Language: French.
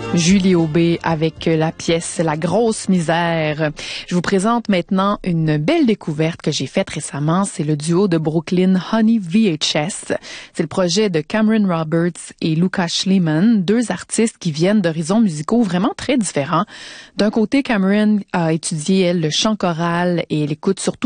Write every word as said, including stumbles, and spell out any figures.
Julie Aubé avec la pièce La Grosse Misère. Je vous présente maintenant une belle découverte que j'ai faite récemment. C'est le duo de Brooklyn Honey V H S. C'est le projet de Cameron Roberts et Lucas Schliemann, deux artistes qui viennent d'horizons musicaux vraiment très différents. D'un côté, Cameron a étudié, elle, le chant choral et elle écoute surtout